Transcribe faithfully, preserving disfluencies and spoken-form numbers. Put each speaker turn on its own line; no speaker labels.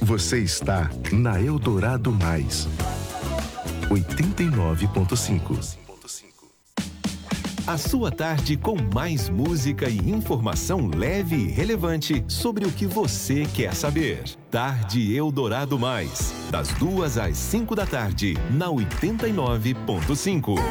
Você está na Eldorado Mais, oitenta e nove ponto cinco.
A sua tarde com mais música e informação leve e relevante sobre o que você quer saber. Tarde Eldorado Mais, das duas às cinco da tarde, na oitenta e nove ponto cinco.